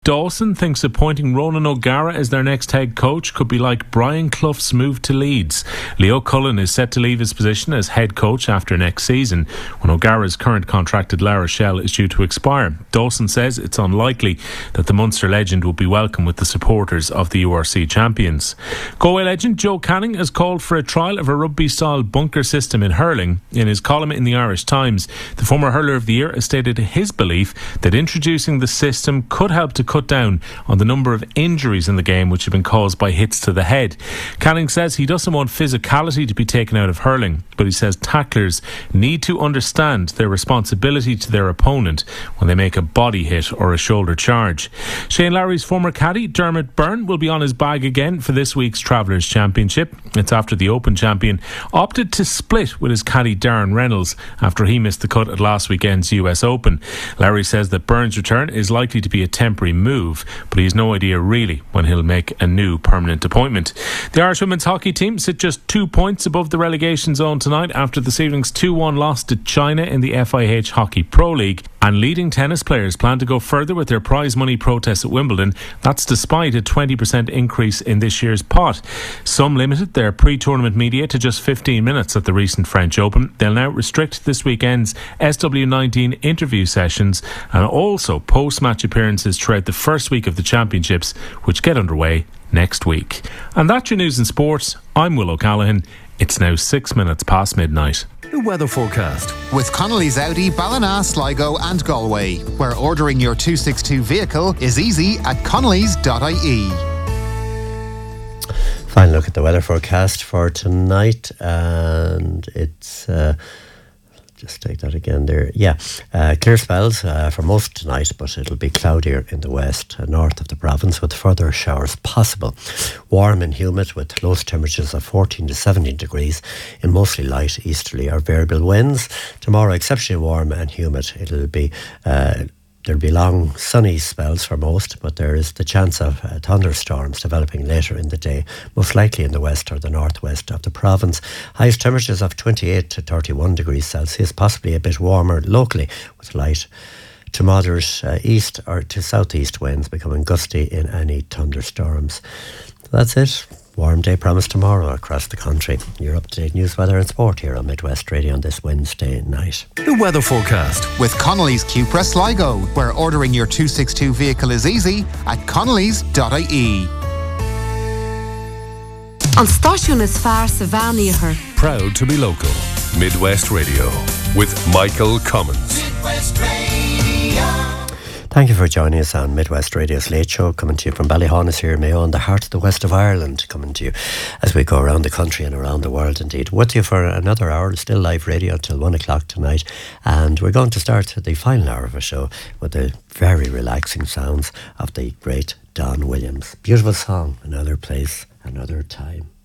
Dawson thinks appointing Ronan O'Gara as their next head coach could be like Brian Clough's move to Leeds. Leo Cullen is set to leave his position as head coach after next season, when O'Gara's current contract at La Rochelle is due to expire. Dawson says it's unlikely that the Munster legend will be welcome with the supporters of the URC champions. Galway legend Joe Canning has called for a trial of a rugby-style bunker system in hurling. In his column in the Irish Times, the former hurler of the year has stated his belief that introducing the system could help to cut down on the number of injuries in the game which have been caused by hits to the head. Canning says he doesn't want physicality to be taken out of hurling, but he says tacklers need to understand their responsibility to their opponent when they make a body hit or a shoulder charge. Shane Lowry's former caddy Dermot Byrne will be on his bag again for this week's Travellers' Championship. It's after the Open champion opted to split with his caddy Darren Reynolds after he missed the cut at last weekend's US Open. Lowry says that Byrne's return is likely to be a temporary move, but he has no idea really when he'll make a new permanent appointment. The Irish women's hockey team sit just 2 points above the relegation zone tonight after this evening's 2-1 loss to China in the FIH Hockey Pro League, and leading tennis players plan to go further with their prize money protests at Wimbledon. That's despite a 20% increase in this year's pot. Some limited their pre-tournament media to just 15 minutes at the recent French Open. They'll now restrict this weekend's SW19 interview sessions and also post-match appearances throughout the first week of the championships, which get underway next week. And that's your news and sports. I'm Will O'Callaghan. It's now 6 minutes past midnight. The weather forecast with Connolly's Audi, Ballina, Sligo and Galway, where ordering your 262 vehicle is easy at connellys.ie. Final look at the weather forecast for tonight, and it's just take that again there. Clear spells for most tonight, but it'll be cloudier in the west and north of the province with further showers possible. Warm and humid with lowest temperatures of 14 to 17 degrees in mostly light easterly or variable winds. Tomorrow exceptionally warm and humid. It'll be there'll be long sunny spells for most, but there is the chance of thunderstorms developing later in the day, most likely in the west or the northwest of the province. Highest temperatures of 28 to 31 degrees Celsius, possibly a bit warmer locally with light to moderate east or to southeast winds becoming gusty in any thunderstorms. That's it. Warm day promised tomorrow across the country. Your up-to-date news, weather and sport here on Midwest Radio on this Wednesday night. The weather forecast with Connolly's Cupra Sligo, where ordering your 262 vehicle is easy at connellys.ie. An stáisiún is fearr sa bheánaíochar. Proud to be local. Midwest Radio with Michael Cummins. Midwest Radio. Thank you for joining us on Midwest Radio's Late Show, coming to you from Ballyhaunis here, Mayo, in the heart of the west of Ireland, coming to you as we go around the country and around the world indeed. With you for another hour, still live radio until 1 o'clock tonight, and we're going to start the final hour of a show with the very relaxing sounds of the great Don Williams. Beautiful song, Another Place, Another Time.